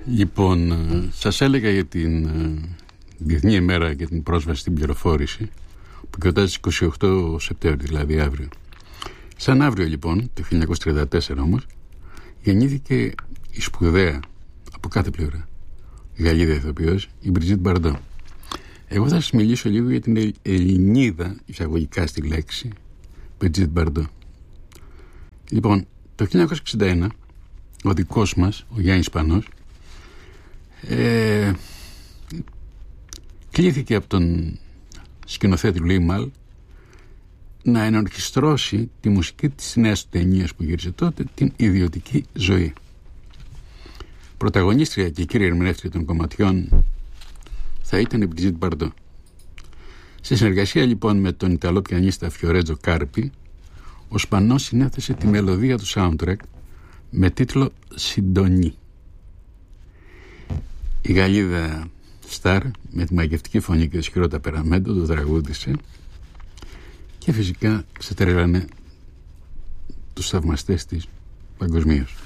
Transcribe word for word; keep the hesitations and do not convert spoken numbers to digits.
Λοιπόν, σας έλεγα για την Διεθνή ημέρα για την πρόσβαση στην πληροφόρηση που γιορτάζει στις είκοσι οκτώ Σεπτέμβρη, δηλαδή αύριο. Σαν αύριο λοιπόν, το χίλια εννιακόσια τριάντα τέσσερα όμως, γεννήθηκε η σπουδαία από κάθε πλευρά Γαλλίδα ηθοποιός, η Μπριζίτ Μπαρντό. Εγώ θα σας μιλήσω λίγο για την Ελληνίδα, εισαγωγικά στη λέξη, Μπριζίτ Μπαρντό. Λοιπόν, το χίλια εννιακόσια εξήντα ένα ο δικός μας, ο Γιάννης Πανός, ε, κλήθηκε από τον σκηνοθέτη Λουί Μαλ να ενορχιστρώσει τη μουσική της νέας του ταινίας που γύρισε τότε, την Ιδιωτική Ζωή. Πρωταγωνίστρια και κύρια ερμηνεύτρια των κομματιών θα ήταν η Μπριζίτ Μπαρντό. Σε συνεργασία λοιπόν με τον Ιταλό πιανίστα Φιωρέτζο Κάρπι, ο Σπανός συνέθεσε τη μελωδία του soundtrack με τίτλο «Συντονή». Η Γαλλίδα Σταρ με τη μαγευτική φωνή και το ισχυρό ταπεραμέντο το τραγούδισε και φυσικά ξετρέλανε τους θαυμαστές της παγκοσμίως.